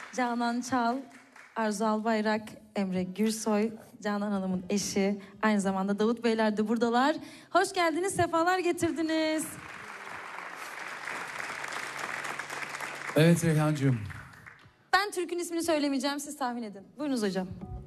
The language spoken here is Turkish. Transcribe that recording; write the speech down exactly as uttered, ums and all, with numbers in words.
Canan Çal, Arzu Albayrak, Emre Gürsoy, Canan Hanım'ın eşi, aynı zamanda Davut Beyler de buradalar. Hoş geldiniz, sefalar getirdiniz. Evet Reyhancığım. Ben Türk'ün ismini söylemeyeceğim, siz tahmin edin. Buyurunuz hocam.